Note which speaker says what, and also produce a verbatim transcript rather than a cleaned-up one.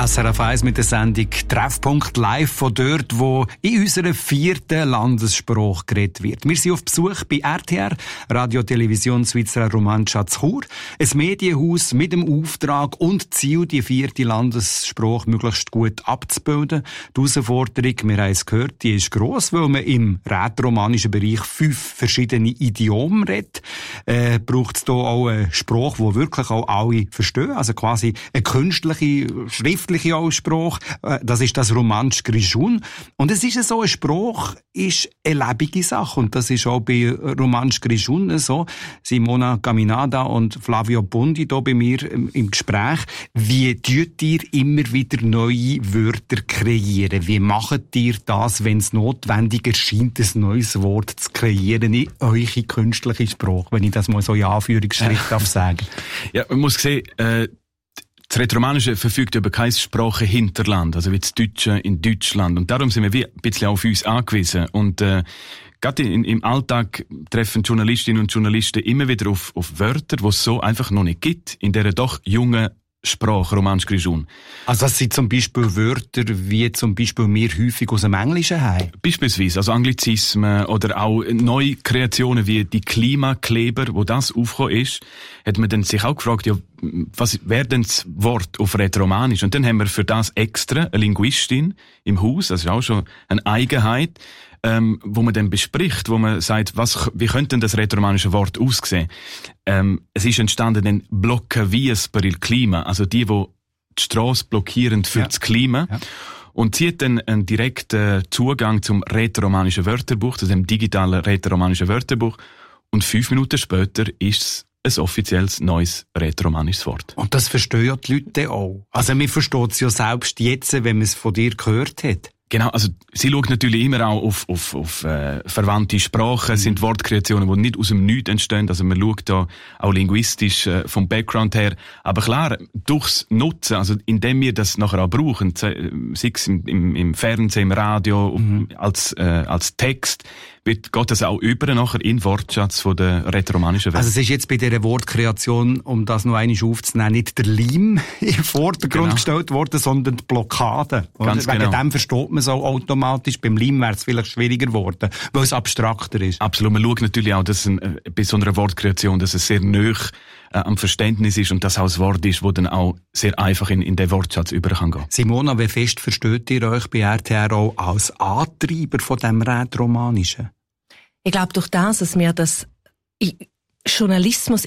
Speaker 1: S R F eins mit der Sendung Treffpunkt live von dort, wo in unserer vierten Landessprache geredet wird. Wir sind auf Besuch bei R T R, Radio Television Svizzera Romancia Chur, ein Medienhaus mit dem Auftrag und Ziel, die vierte Landessprache möglichst gut abzubilden. Die Herausforderung, wir haben es gehört, die ist gross, weil man im rätoromanischen Bereich fünf verschiedene Idiomen redet. Äh, braucht es hier auch eine Sprache, die wirklich auch alle verstehen, also quasi eine künstliche, schriftliche Aussprache. Das ist das Romansch Grischun. Und es ist so, eine Sprache ist eine lebende Sache. Und das ist auch bei Romansch Grischun so. Simona Caminada und Flavio Bondi hier bei mir im Gespräch. Wie tut ihr immer wieder neue Wörter kreieren? Wie macht ihr das, wenn es notwendig erscheint, ein neues Wort zu kreieren in eure künstliche Sprache? Wenn ich das mal so in Anführungsstrichen darf sagen.
Speaker 2: Ja, man muss sehen, äh das Rätoromanische verfügt über kein Sprachenhinterland, also wie das Deutsche in Deutschland. Und darum sind wir wie ein bisschen auf uns angewiesen. Und äh, gerade in, im Alltag treffen Journalistinnen und Journalisten immer wieder auf, auf Wörter, die es so einfach noch nicht gibt, in dieser doch jungen Sprache, Romansch Grischun.
Speaker 1: Also das sind zum Beispiel Wörter, wie zum Beispiel wir häufig aus dem Englischen haben?
Speaker 2: Beispielsweise, also Anglizismen oder auch neue Kreationen wie die Klimakleber, wo das aufgekommen ist, hat man dann sich auch gefragt, ja, was wäre denn das Wort auf Rätoromanisch? Und dann haben wir für das extra eine Linguistin im Haus, das ist auch schon eine Eigenheit, ähm, wo man dann bespricht, wo man sagt, was, wie könnte denn das rätoromanische Wort aussehen? Ähm, es ist entstanden ein Blockavies per il Klima, also die, die die Strasse blockieren für ja. das Klima. Ja. Und sie hat dann einen direkten Zugang zum rätoromanischen Wörterbuch, zu dem digitalen rätoromanischen Wörterbuch. Und fünf Minuten später ist es ein offizielles neues rätoromanisches Wort.
Speaker 1: Und das verstehen ja die Leute auch. Also man versteht es ja selbst jetzt, wenn man es von dir gehört hat.
Speaker 2: Genau, also sie schaut natürlich immer auch auf, auf, auf äh, verwandte Sprachen, mhm. sind Wortkreationen, die nicht aus dem Nichts entstehen, also man schaut da auch linguistisch äh, vom Background her, aber klar, durchs Nutzen, also indem wir das nachher auch brauchen, sei es im, im, im Fernsehen, im Radio, mhm. als, äh, als Text, wird, geht das auch über nachher in Wortschatz von der rätoromanischen Welt.
Speaker 1: Also es ist jetzt bei dieser Wortkreation, um das noch einmal aufzunehmen, nicht der Leim im Vordergrund genau. gestellt worden, sondern die Blockade.
Speaker 2: Ganz
Speaker 1: Wegen
Speaker 2: genau.
Speaker 1: dem versteht man es auch automatisch. Beim Leim wäre es vielleicht schwieriger geworden, weil es abstrakter ist.
Speaker 2: Absolut. Man schaut natürlich auch, dass ein, äh, bei so einer Wortkreation, dass es sehr nahe äh, am Verständnis ist und dass auch ein Wort ist, das dann auch sehr einfach in, in den Wortschatz über kann gehen.
Speaker 1: Simona, wie fest versteht ihr euch bei R T R auch als Antreiber von dem Rätoromanischen?
Speaker 3: Ich glaube, durch das, dass wir das Journalismus